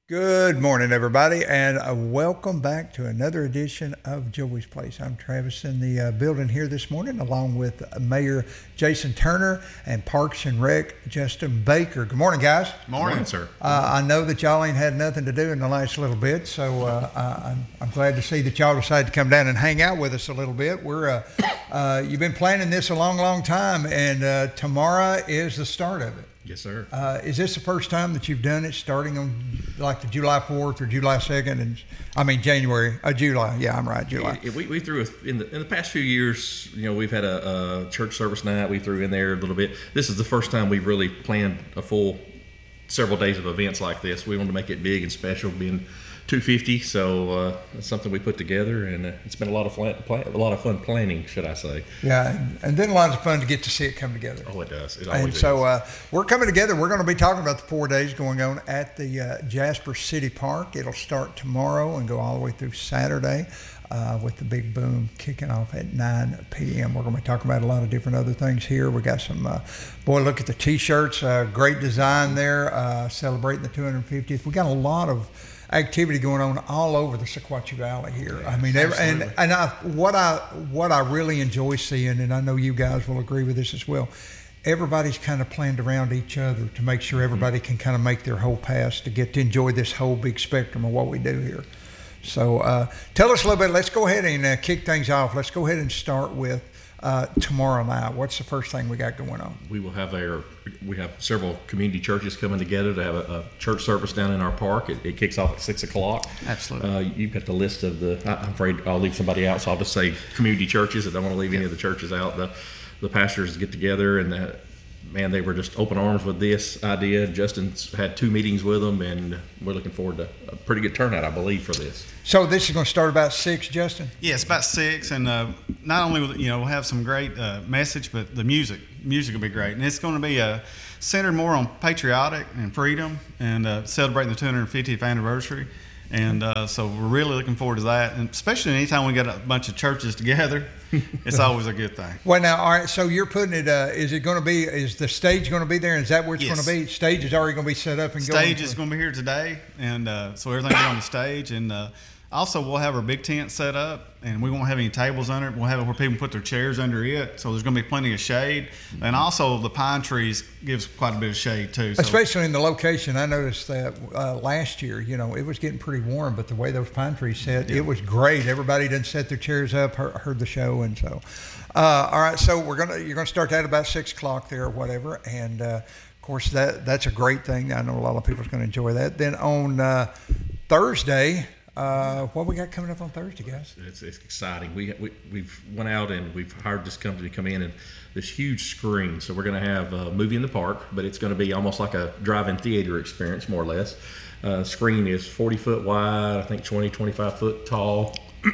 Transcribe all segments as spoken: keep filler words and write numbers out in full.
Good morning, everybody, and uh, welcome back to another edition of Joey's Place. I'm Travis in the uh, building here this morning, along with uh, Mayor Jason Turner and Parks and Rec Justin Baker. Good morning, guys. Morning, morning sir. Uh, I know that y'all ain't had nothing to do in the last little bit, so uh, I, I'm, I'm glad to see that y'all decided to come down and hang out with us a little bit. We're uh, uh, you've been planning this a long, long time, and uh, tomorrow is the start of it. Yes, sir. Uh, is this the first time that you've done it, starting on like the July fourth or July second, and I mean January, uh, July? Yeah, I'm right, July. It, it, we, we threw a, in the in the past few years. You know, we've had a, a church service night. We threw in there a little bit. This is the first time we've really planned a full several days of events like this. We wanted to make it big and special, being two fifty. So uh, it's something we put together, and uh, it's been a lot of fun, a lot of fun planning, should I say? Yeah, and, and then a lot of fun to get to see it come together. Oh, it does. It always and so is. Uh, we're coming together. We're going to be talking about the four days going on at the uh, Jasper City Park. It'll start tomorrow and go all the way through Saturday. Uh, with the big boom kicking off at nine p.m. We're going to be talking about a lot of different other things here. We got some, uh, boy, look at the T-shirts, uh, great design there, uh, celebrating the two hundred fiftieth. We got a lot of activity going on all over the Sequatchie Valley here. Yeah, I mean, every, and absolutely. and I, what I what I really enjoy seeing, and I know you guys will agree with this as well, everybody's kind of planned around each other to make sure everybody can kind of make their whole pass to get to enjoy this whole big spectrum of what we do here. So uh, tell us a little bit. Let's go ahead and uh, kick things off. Let's go ahead and start with uh, tomorrow night. What's the first thing we got going on? We will have our, we have several community churches coming together to have a, a church service down in our park. It, it kicks off at six o'clock. Absolutely. Uh, you've got the list of the, I, I'm afraid I'll leave somebody out, so I'll just say community churches. I don't want to leave any of the churches out. The, the pastors get together, and the, man, they were just open arms with this idea. Justin's had two meetings with them, and we're looking forward to a pretty good turnout, I believe, for this. So this is going to start about six, Justin? Yeah, it's about six, and uh, not only will, you know, we'll have some great uh, message, but the music, music will be great, and it's going to be uh, centered more on patriotic and freedom, and uh, celebrating the two hundred fiftieth anniversary. And uh, so we're really looking forward to that, and especially anytime we get a bunch of churches together, it's always a good thing. Well, now, all right, so you're putting it, uh, is it going to be, is the stage going to be there? Is that where it's Yes. going to be? Stage is already going to be set up and going? Stage is going to be here today, and uh, so everything will be on the stage. And uh, also we'll have our big tent set up, and we won't have any tables under it. We'll have it where people put their chairs under it, so there's going to be plenty of shade. And also the pine trees gives quite a bit of shade too. So. Especially in the location. I noticed that uh, last year, you know, it was getting pretty warm, but the way those pine trees set, yeah. It was great. Everybody done set their chairs up, heard, heard the show, and so. Uh, all right, so we're gonna you're gonna start that about six o'clock there or whatever, and uh, of course that that's a great thing. I know a lot of people's going to enjoy that. Then on uh, Thursday. Uh, what we got coming up on Thursday, guys? It's, it's exciting. We, we we've went out and we've hired this company to come in, and this huge screen. So we're going to have a movie in the park, but it's going to be almost like a drive-in theater experience, more or less. Uh, screen is forty foot wide, I think twenty, twenty-five foot tall.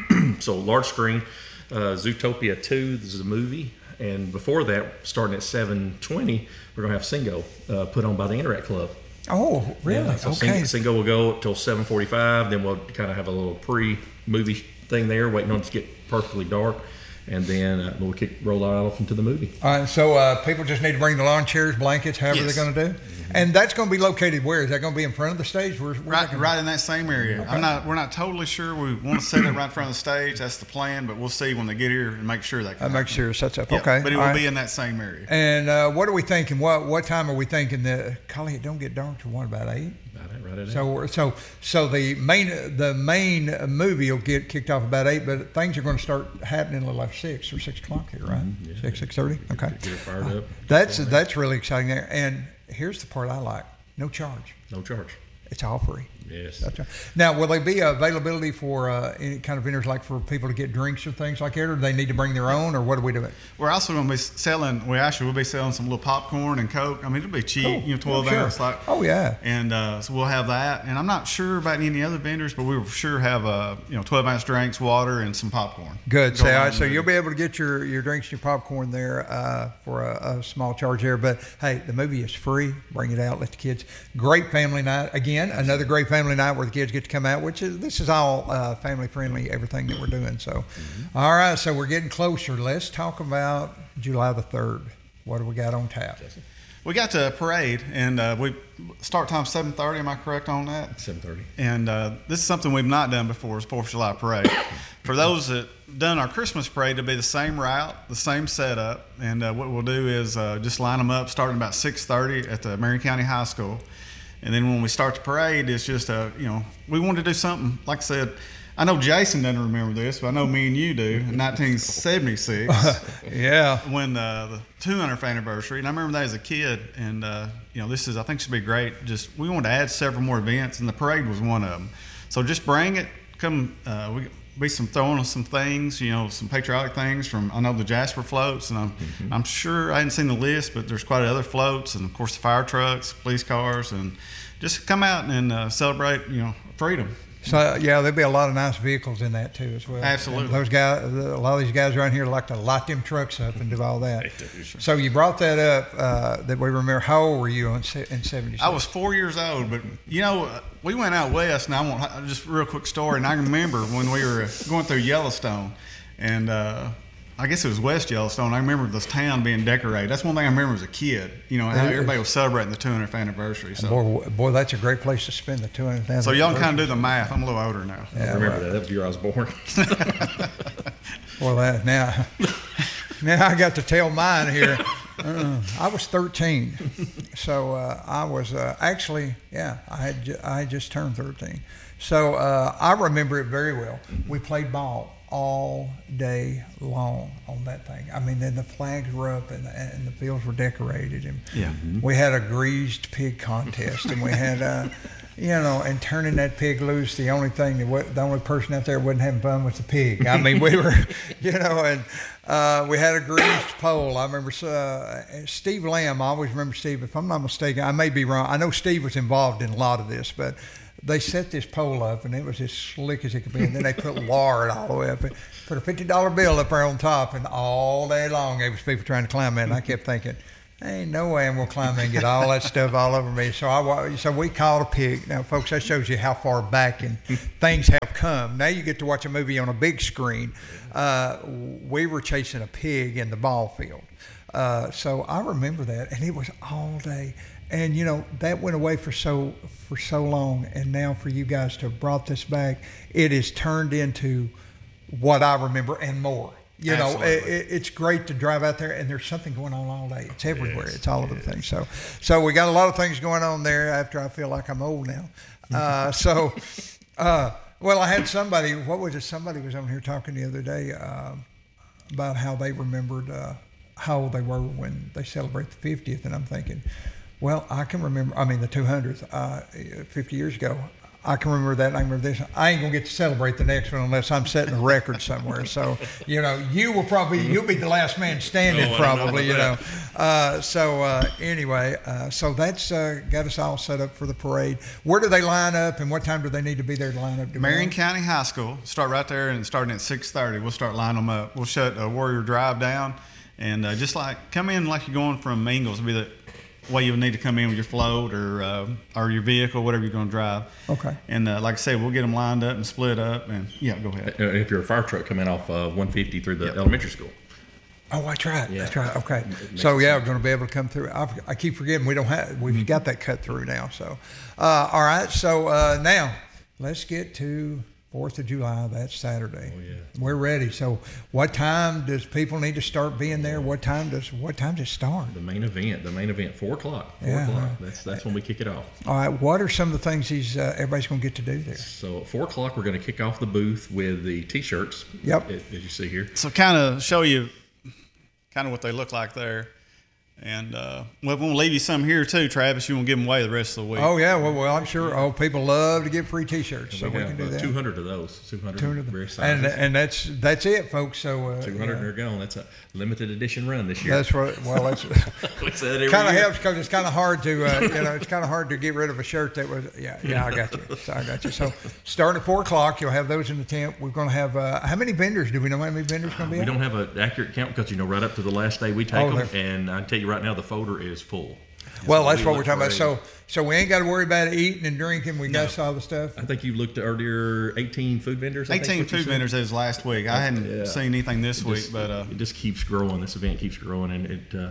So large screen. Uh, Zootopia two, this is a movie. And before that, starting at seven twenty, we're going to have Singo uh, put on by the Interact Club. Oh, really? Yeah, so okay. Singo will go till seven forty-five. Then we'll kind of have a little pre-movie thing there, waiting on it to get perfectly dark, and then uh, we'll kick roll off into the movie. All right. So uh, people just need to bring the lawn chairs, blankets, however Yes. they're going to do. Mm-hmm. And that's going to be located where? Is that going to be in front of the stage? Where, Right, right in that same area. Okay. I'm not. We're not totally sure. We want to set it right in front of the stage. That's the plan, but we'll see when they get here and make sure that. I make sure it sets up. Yeah, Okay. but it all will right. be in that same area. And uh, what are we thinking? What what time are we thinking that? Golly, it don't get dark till what, about eight? About it, right at So we're- so so the main the main movie will get kicked off about eight, but things are going to start happening a little after six or six o'clock here, right? Mm-hmm, yeah. Six six thirty. Okay. Get it fired up. That's that's really exciting there. And here's the part I like: no charge. No charge. It's all free. Yes. That's right. Now, will there be availability for uh, any kind of vendors, like for people to get drinks or things like that, or do they need to bring their own, or what are we doing? We're also going to be selling. We actually will be selling some little popcorn and Coke. I mean, it'll be cheap. Cool. You know, twelve Oh, sure. ounce like. Oh yeah. And uh, so we'll have that. And I'm not sure about any other vendors, but we will sure have uh, you know twelve ounce drinks, water, and some popcorn. Good. So, Go all on right, so and- you'll be able to get your, your drinks and your popcorn there uh, for a, a small charge there. But hey, the movie is free. Bring it out. Let the kids. Great family night. Again, another great family night where the kids get to come out, which is, this is all uh, family friendly, everything that we're doing. So, mm-hmm. All right, so we're getting closer. Let's talk about July the third. What do we got on tap? we got to a parade, and uh, we start time seven thirty. Am I correct on that? seven thirty. And uh, this is something we've not done before, is Fourth of July parade. For those that done our Christmas parade, it'll be the same route, the same setup, and uh, what we'll do is uh, just line them up starting about six thirty at the Marion County High School. And then when we start the parade, it's just, uh, you know, we want to do something, like I said, I know Jason doesn't remember this, but I know me and you do, in nineteen seventy-six. Yeah. When uh, the two hundredth anniversary, and I remember that as a kid, and, uh, you know, this is, I think should be great. Just, we wanted to add several more events, and the parade was one of them. So just bring it, come, uh, we be some throwing us some things, you know, some patriotic things from, I know the Jasper floats, and I'm, mm-hmm. I'm sure, I hadn't seen the list, but there's quite other floats, and of course the fire trucks, police cars, and just come out and uh, celebrate, you know, freedom. So yeah, there'll be a lot of nice vehicles in that too as well. Absolutely. And those guys, a lot of these guys around here like to light them trucks up and do all that. So you brought that up uh, that we remember. How old were you in seventy-six? I was four years old, but you know, we went out west, and I want just a real quick story. And I remember when we were going through Yellowstone, and uh, I guess it was West Yellowstone. I remember this town being decorated. That's one thing I remember as a kid. You know, how everybody was celebrating the two hundredth anniversary. So, boy, boy, that's a great place to spend the two hundredth anniversary. So y'all can kind of do the math. I'm a little older now. Yeah, I remember right. that. That was the year I was born. Well, that now, now I got to tell mine here. Uh, I was thirteen, so uh, I was uh, actually, yeah, I had ju- I had just turned thirteen. So uh, I remember it very well. We played ball all day long on that thing. I mean, then the flags were up and the, and the fields were decorated, and yeah. we had a greased pig contest, and we had, uh, you know, and turning that pig loose. The only thing that w- the only person out there wasn't having fun was the pig. I mean, we were, you know, and uh, we had a greased pole. I remember uh, Steve Lamb. I always remember Steve. If I'm not mistaken, I may be wrong. I know Steve was involved in a lot of this, but they set this pole up, and it was as slick as it could be. And then they put lard all the way up, and put a fifty dollar bill up there on top, and all day long there was people trying to climb it. And I kept thinking, ain't no way I'm gonna climb in and get all that stuff all over me. So I so we called a pig. Now, folks, that shows you how far back and things have come. Now you get to watch a movie on a big screen. Uh, we were chasing a pig in the ball field. Uh, so I remember that, and it was all day. And you know, that went away for so for so long, and now for you guys to have brought this back, it is turned into what I remember and more. You Absolutely. know, it, it's great to drive out there, and there's something going on all day. It's everywhere. Yes, it's all over the thing. So, so we got a lot of things going on there. After I feel like I'm old now, uh, so uh, well, I had somebody. What was it? Somebody was on here talking the other day uh, about how they remembered uh, how old they were when they celebrate the fiftieth, and I'm thinking, well, I can remember. I mean, the two hundredth, uh, fifty years ago. I can remember that. And I remember this. I ain't gonna get to celebrate the next one unless I'm setting a record somewhere. So, you know, you will probably you'll be the last man standing, no, probably. You know. Uh, so uh, anyway, uh, so that's uh, got us all set up for the parade. Where do they line up, and what time do they need to be there to line up? Marion County High School. Start right there, and starting at six thirty, we'll start lining them up. We'll shut uh, Warrior Drive down, and uh, just like come in like you're going from Ingalls, be the way you would need to come in with your float or uh, or your vehicle, whatever you're going to drive. Okay. And uh, like I said, we'll get them lined up and split up. And yeah, go ahead. Uh, If you're a fire truck coming off uh, one fifty through the Yep. elementary school. Oh, that's right. Yeah. That's right. Okay. makes So yeah, sense. we're going to be able to come through. I, I keep forgetting we don't have. We've got that cut through now. So, uh, all right. So uh, now let's get to Fourth of July. That's Saturday. Oh, yeah. We're ready. So, what time does people need to start being there? What time does What time does it start? The main event, the main event, four o'clock. Four Yeah. o'clock. That's that's when we kick it off. All right. What are some of the things these uh, everybody's going to get to do there? So at four o'clock, we're going to kick off the booth with the T-shirts. Yep. As as you see here. So kind of show you kind of what they look like there. And uh, we'll, we'll leave you some here too, Travis. You won't give them away the rest of the week. Oh yeah. Well, well, I'm sure. Oh, people love to get free T-shirts, so we, have can do uh, that. two hundred of those. two hundred, two hundred very and sizes. and that's that's it, folks. So uh, two hundred yeah. and they're gone. That's a limited edition run this year. That's what. Well, that's. we said every Kind of year. helps because it's kind of hard to, uh, you know, it's kind of hard to get rid of a shirt that was, yeah, yeah, I got you, so I got you. So, starting at four o'clock, you'll have those in the tent. We're going to have uh, how many vendors? Do we know how many vendors going to be? We out? don't have an accurate count because you know right up to the last day we take Oh, them, they're- and I tell you right now the folder is full. Well, So that's we what we're look talking about. for So, a- so we ain't got to worry about eating and drinking. We got No. all the stuff. I think you looked earlier, eighteen food vendors. I think, eighteen what you food said? vendors as last week. I hadn't Yeah. seen anything this It week, just- but uh, it just keeps growing. This event keeps growing, and it uh,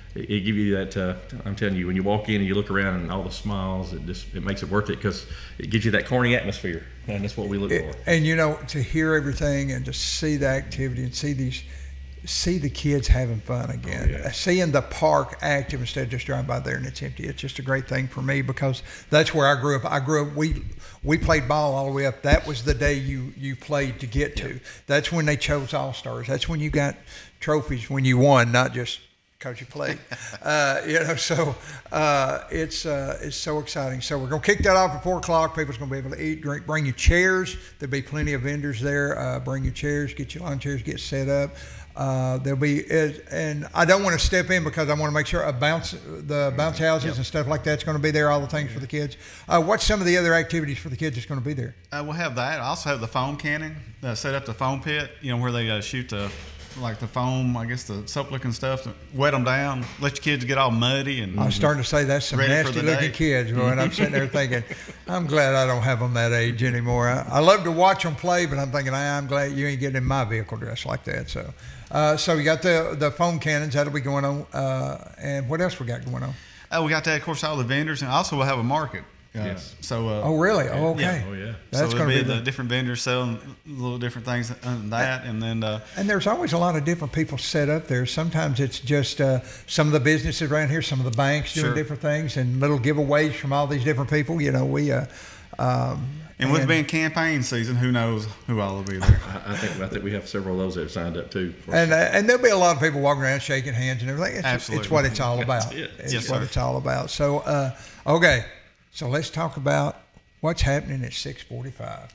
it, it gives you that. Uh, I'm telling you, when you walk in and you look around and all the smiles, it just it makes it worth it because it gives you that Kearney atmosphere, and that's what we look it, for. And you know, to hear everything and to see the activity and see these. See the kids having fun again. Oh, yeah. Seeing the park active instead of just driving by there and it's empty. It's just a great thing for me because that's where I grew up. I grew up. We we played ball all the way up. That was the day you you played to get to. That's when they chose all stars. That's when you got trophies when you won, not just because you played. uh, you know, so uh, it's uh, it's so exciting. So we're gonna kick that off at four o'clock. People's gonna be able to eat, drink. Bring your chairs. There'll be plenty of vendors there. Uh, bring your chairs. Get your lawn chairs. Get set up. Uh, there'll be, and I don't want to step in because I want to make sure a bounce, the bounce houses yep. and stuff like that's going to be there. All the things for the kids. Uh, what's some of the other activities for the kids that's going to be there? Uh, we'll have that. I also have the foam cannon. Uh, set up the foam pit. You know where they uh, shoot the, like the foam. I guess the soap-looking stuff. Wet them down. Let your kids get all muddy and. I was starting to say that's some nasty-looking kids, boy, and I'm sitting there thinking, I'm glad I don't have them that age anymore. I, I love to watch them play, but I'm thinking I'm glad you ain't getting in my vehicle dressed like that. So. Uh, so you got the the foam cannons that'll be going on, uh, and what else we got going on? Uh, we got that, of course, all the vendors, and also we'll have a market. Uh, yes. So. Uh, oh really? Oh okay. Yeah. Oh yeah. That's so going to be, be the, the different vendors selling little different things and that, and then. Uh, and there's always a lot of different people set up there. Sometimes it's just uh, some of the businesses around here, some of the banks doing sure. different things, and little giveaways from all these different people. You know, we. Uh, um, And with it being campaign season, who knows who all will be there? I, I think I think we have several of those that have signed up too. And uh, and there'll be a lot of people walking around shaking hands and everything. It's, Absolutely, it's what it's all about. it. It's yes, what sir. it's all about. So uh, okay, so let's talk about what's happening at six forty-five.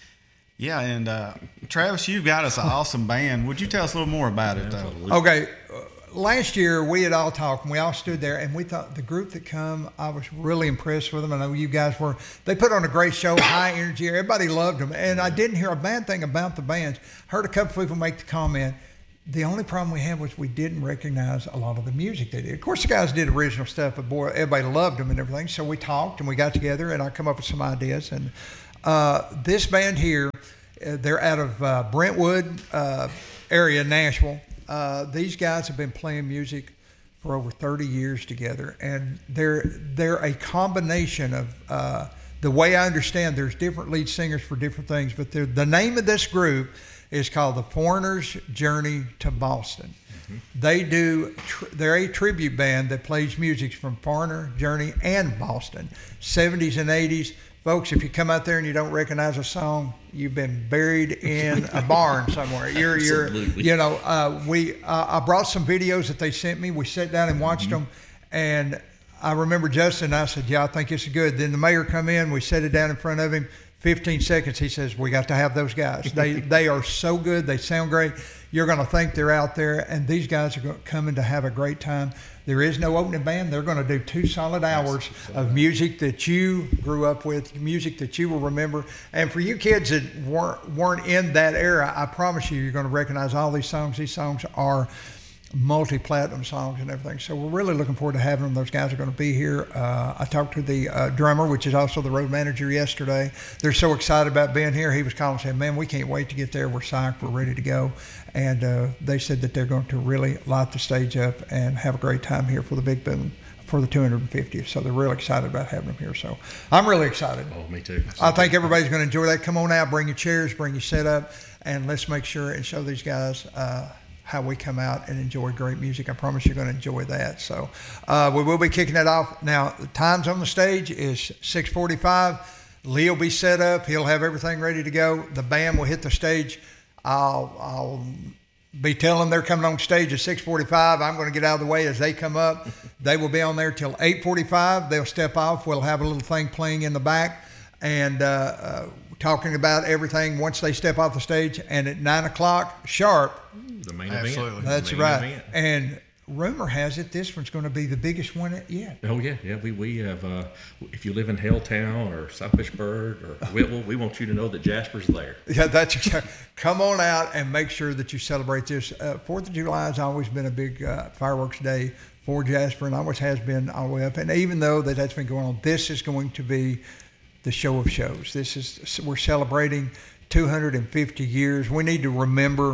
Yeah, and uh, Travis, you've got us an awesome band. Would you tell us a little more about it, though? Okay. Uh, last year, we had all talked, and we all stood there, and we thought the group that come, I was really impressed with them. I know you guys were. They put on a great show, high energy. Everybody loved them. And I didn't hear a bad thing about the bands. Heard a couple people make the comment, the only problem we had was we didn't recognize a lot of the music they did. Of course, the guys did original stuff, but boy, everybody loved them and everything. So we talked, and we got together, and I come up with some ideas. And uh, this band here, uh, they're out of uh, Brentwood uh, area, Nashville. Uh, these guys have been playing music for over thirty years together, and they're they're a combination of uh, the way I understand. There's different lead singers for different things, but the name of this group is called The Foreigner's Journey to Boston. Mm-hmm. They do. Tr- they're a tribute band that plays music from Foreigner, Journey, and Boston, seventies and eighties. Folks, if you come out there and you don't recognize a song, you've been buried in a barn somewhere. You're, you're, you know, uh, we. Uh, I brought some videos that they sent me. We sat down and watched mm-hmm. them, and I remember Justin. I said, "Yeah, I think it's good." Then the mayor come in. We set it down in front of him. fifteen seconds. He says, "We got to have those guys. They they are so good. They sound great. You're going to think they're out there, and these guys are going, coming to have a great time." There is no opening band. They're going to do two solid hours of music that you grew up with, music that you will remember. And for you kids that weren't, weren't in that era, I promise you, you're going to recognize all these songs. These songs are multi-platinum songs and everything. So we're really looking forward to having them. Those guys are going to be here. Uh, I talked to the uh, drummer, which is also the road manager, yesterday. They're so excited about being here. He was calling saying, "Man, we can't wait to get there. We're psyched. We're ready to go." And uh, they said that they're going to really light the stage up and have a great time here for the Big Boom for the two hundred fiftieth. So they're really excited about having them here. So I'm really excited. Oh, me too. I think everybody's going to enjoy that. Come on out, bring your chairs, bring your setup, and let's make sure and show these guys uh, how we come out and enjoy great music. I promise you're going to enjoy that. So uh, we will be kicking that off. Now, the times on the stage is six forty-five. Lee will be set up. He'll have everything ready to go. The band will hit the stage. I'll, I'll be telling them they're coming on stage at six forty-five. I'm going to get out of the way as they come up. They will be on there till eight forty-five. They'll step off. We'll have a little thing playing in the back and uh, uh, talking about everything once they step off the stage. And at nine o'clock sharp, the main Absolutely. event. That's the main right. event. And rumor has it this one's going to be the biggest one yet. Oh yeah, yeah. We we have. Uh, if you live in Helltown or South Fitchburg or Whitwell, we want you to know that Jasper's there. Yeah, that's exactly. Come on out and make sure that you celebrate this. Uh, Fourth of July has always been a big uh, fireworks day for Jasper, and always has been all the way up. And even though that that's been going on, this is going to be the show of shows. This is we're celebrating two hundred fifty years. We need to remember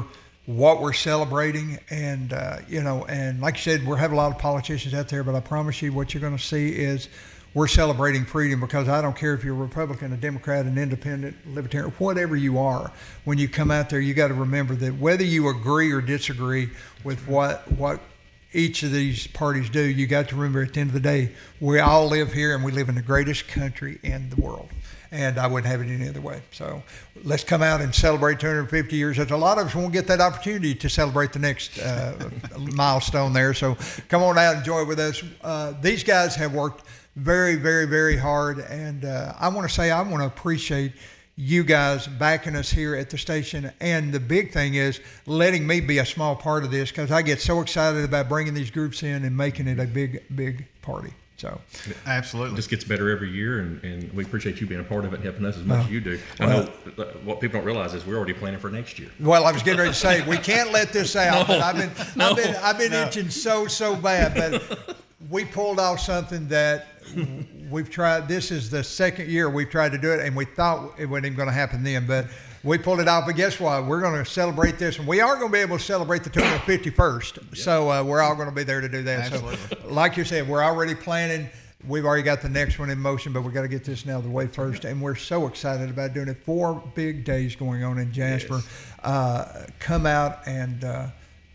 what we're celebrating, and uh, you know, and like you said, we're having a lot of politicians out there, but I promise you, what you're going to see is we're celebrating freedom, because I don't care if you're a Republican, a Democrat, an independent, libertarian, whatever you are. When you come out there, you got to remember that whether you agree or disagree with what what each of these parties do, you got to remember at the end of the day, we all live here and we live in the greatest country in the world. And I wouldn't have it any other way. So let's come out and celebrate two hundred fifty years. There's a lot of us won't get that opportunity to celebrate the next uh, milestone there. So come on out and enjoy it with us. Uh, these guys have worked very, very, very hard. And uh, I want to say I want to appreciate you guys backing us here at the station. And the big thing is letting me be a small part of this, because I get so excited about bringing these groups in and making it a big, big party. So absolutely, it just gets better every year, and, and we appreciate you being a part of it and helping us as much uh, as you do. I well, know what people don't realize is we're already planning for next year. Well, I was getting ready to say we can't let this out, no, but I've been no, I've been I've been no. itching so so bad, but we pulled off something that we've tried. This is the second year we've tried to do it, and we thought it wasn't even going to happen then, but we pulled it off. But guess what? We're going to celebrate this, and we are going to be able to celebrate the two hundred fifty-first. Yep. So uh, we're all going to be there to do that. Absolutely. So, like you said, we're already planning. We've already got the next one in motion, but we've got to get this now the way first. And we're so excited about doing it. Four big days going on in Jasper. Yes. Uh, come out and uh,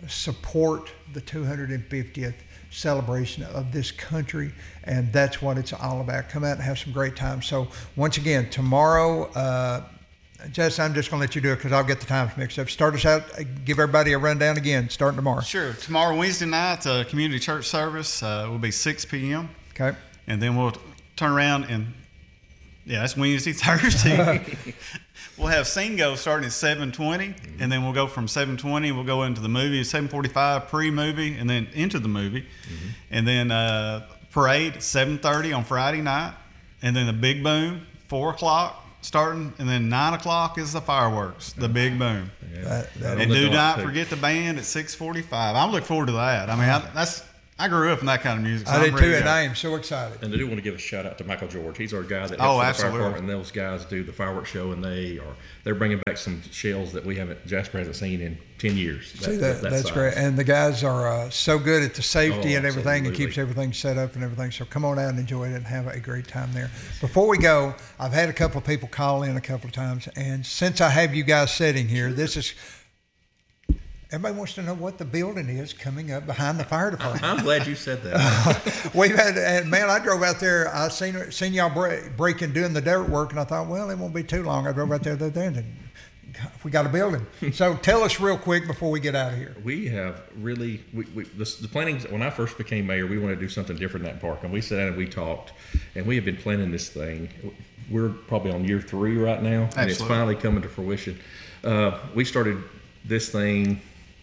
support the two hundred fiftieth celebration of this country, and that's what it's all about. Come out and have some great time. So once again, tomorrow, uh, Jess, I'm just going to let you do it because I'll get the times mixed up. Start us out. Give everybody a rundown again, starting tomorrow. Sure. Tomorrow, Wednesday night, uh, community church service uh, will be six p.m. Okay. And then we'll turn around and, yeah, that's Wednesday, Thursday. We'll have Singo starting at seven twenty, mm-hmm. and then we'll go from seven twenty, we'll go into the movie at seven forty-five, pre-movie, and then into the movie. Mm-hmm. And then uh, parade at seven thirty on Friday night, and then the big boom, four o'clock starting, and then nine o'clock is the fireworks, the big boom. Yeah. That, that, And do not forget the band at six forty-five. I'm looking forward to that. I mean, I, that's I grew up in that kind of music. So I I'm did ready too, to and go. I am so excited. And I do want to give a shout out to Michael George. He's our guy that helps Oh, with the absolutely. fire department, and those guys do the fireworks show, and they are they're bringing back some shells that we haven't Jasper hasn't seen in ten years. See that, that that's size. great, and the guys are uh, so good at the safety Oh, and everything, and absolutely. keeps everything set up and everything. So come on out and enjoy it and have a great time there. Before we go, I've had a couple of people call in a couple of times, and since I have you guys sitting here, this is. Everybody wants to know what the building is coming up behind the fire department. I'm glad you said that. We've had, and man, I drove out there. I seen seen y'all break, breaking doing the dirt work, and I thought, well, it won't be too long. I drove out there the other day and said, God, we got a building. So tell us real quick before we get out of here. We have really, we, we, the, the planning, when I first became mayor, we wanted to do something different in that park. And we sat down and we talked, and we have been planning this thing. We're probably on year three right now, and Absolutely. it's finally coming to fruition. Uh, we started this thing,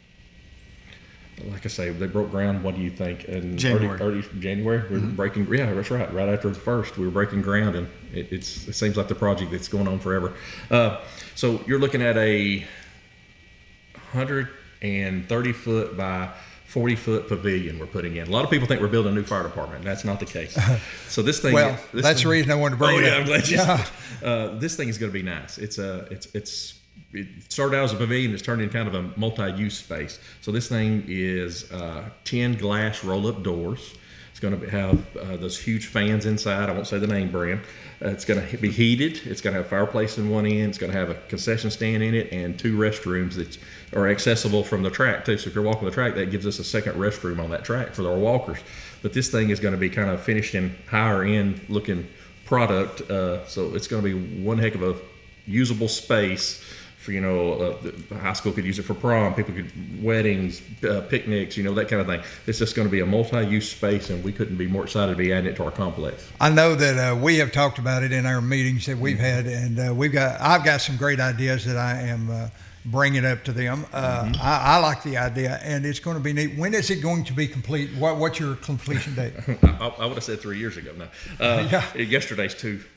like I say, they broke ground, what do you think? In January. Early, early January? We're Mm-hmm. breaking, yeah, that's right. Right after the first, we were breaking ground, and it, it's, it seems like the project that's going on forever. Uh, so you're looking at a one hundred thirty foot by forty foot pavilion we're putting in. A lot of people think we're building a new fire department. That's not the case. So this thing. Well, this that's thing, the reason I wanted to bring oh, it yeah, up. I'm glad you Yeah. uh, this thing is going to be nice. It's a, it's, it's, it started out as a pavilion. It's turned into kind of a multi-use space. So this thing is uh, ten glass roll-up doors. It's going to have uh, those huge fans inside. I won't say the name brand. Uh, it's going to be heated. It's going to have a fireplace in one end. It's going to have a concession stand in it and two restrooms that are accessible from the track too. So if you're walking the track, that gives us a second restroom on that track for our walkers. But this thing is going to be kind of finished in higher end looking product. Uh, so it's going to be one heck of a usable space. For, you know, uh, the high school could use it for prom. People could weddings, uh, picnics, you know, that kind of thing. It's just going to be a multi-use space, and we couldn't be more excited to be adding it to our complex. I know that uh, we have talked about it in our meetings that we've had, and uh, we've got. I've got some great ideas that I am uh, bringing up to them. Uh, mm-hmm. I, I like the idea, and it's going to be neat. When is it going to be complete? What, what's your completion date? I, I would have said three years ago. Now, uh, Yeah. yesterday's too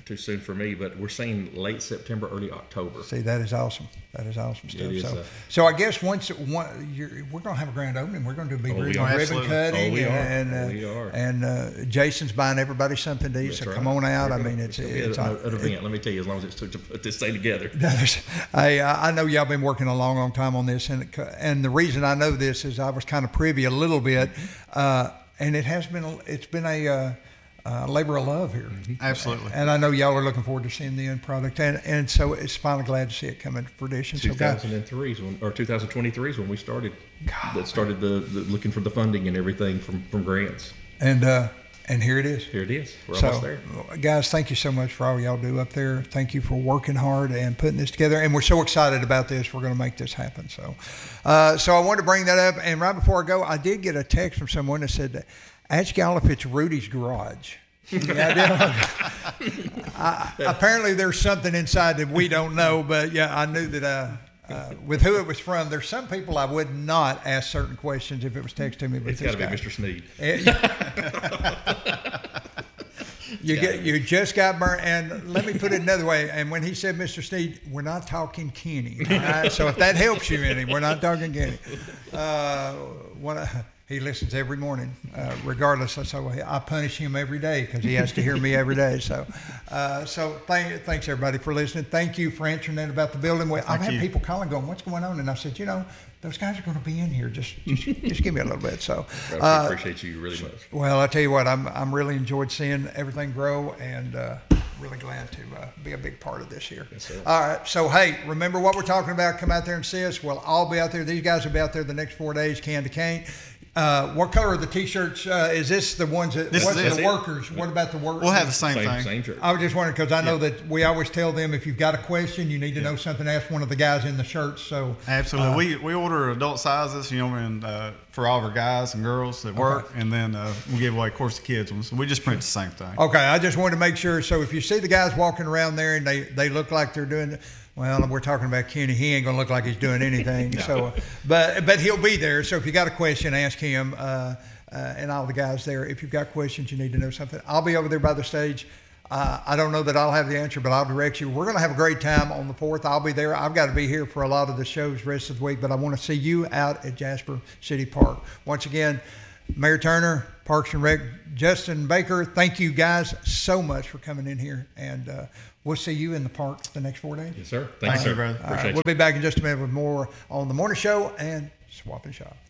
too soon for me, but we're saying late September, early October. See, that is awesome. That is awesome stuff. It is, so, uh, so I guess once one, you're, we're going to have a grand opening. We're going to do a big Oh, we ribbon, are. ribbon Absolutely. cutting, Oh, we are. and Oh, uh, we are. and uh, Jason's buying everybody something to eat. That's So right. come on out. We're I gonna- mean, it's gonna be it's. an, it's an event. Let me tell you, as long as it took to put this thing together. Hey, I I know y'all been working a long, long time on this, and it, and the reason I know this is I was kind of privy a little bit, uh, and it has been a, it's been a uh, uh, labor of love here, Absolutely. and I know y'all are looking forward to seeing the end product, and and so it's finally glad to see it come into fruition. So guys, two thousand three is when, or two thousand twenty-three is when we started. That started the, the looking for the funding and everything from from grants. and uh, and here it is. Here it is. We're So, almost there. guys, thank you so much for all y'all do up there. Thank you for working hard and putting this together. And we're so excited about this. We're going to make this happen. So, uh, so I wanted to bring that up. And right before I go, I did get a text from someone that said, "Ask y'all if it's Rudy's garage." Yeah, I did. I, apparently, there's something inside that we don't know. But yeah, I knew that. Uh, uh, with who it was from, there's some people I would not ask certain questions if it was texted to me. But It's this got to be guy- Mister Sneed. You get, you just got burnt, and let me put it another way. And when he said Mister Sneed, we're not talking Kenny. All right? So if that helps you any, we're not talking Kenny. Uh, one, of- he listens every morning, uh, regardless. So I punish him every day because he has to hear me every day. So, uh, so thank, thanks everybody for listening. Thank you for answering that about the building. Well, I've had you. people calling, going, "What's going on?" And I said, you know, those guys are going to be in here. Just, just, just give me a little bit. So. I Uh, appreciate you really much. Well, I tell you what, I'm I'm really enjoyed seeing everything grow, and uh, really glad to uh, be a big part of this here. Yes, sir. All right, so hey, remember what we're talking about? Come out there and see us. We'll all be out there. These guys will be out there the next four days, can to cane. Uh, what color are the T-shirts? Uh, is this the ones that? This what's is the it. workers? What about the workers? We'll have the same, Same, thing. same shirt. I was just wondering because I know that we always tell them if you've got a question, you need to know something, ask one of the guys in the shirts. So Absolutely. uh, we we order adult sizes, you know, and uh, for all of our guys and girls that work, and then uh, we give away, of course, the kids ones. So we just print the same thing. Okay, I just wanted to make sure. So if you see the guys walking around there and they, they look like they're doing, well, we're talking about Kenny. He ain't gonna look like he's doing anything. So, but but he'll be there. So if you got a question, ask him. Uh, uh, and all the guys there. If you've got questions, you need to know something. I'll be over there by the stage. Uh, I don't know that I'll have the answer, but I'll direct you. We're going to have a great time on the fourth. I'll be there. I've got to be here for a lot of the shows rest of the week, but I want to see you out at Jasper City Park. Once again, Mayor Turner, Parks and Rec, Justin Baker, thank you guys so much for coming in here, and uh, we'll see you in the park the next four days. Yes, sir. Thank Thank you, you, sir. brother. All right, Appreciate you. we'll be back in just a minute with more on the morning show and Swap and Shop.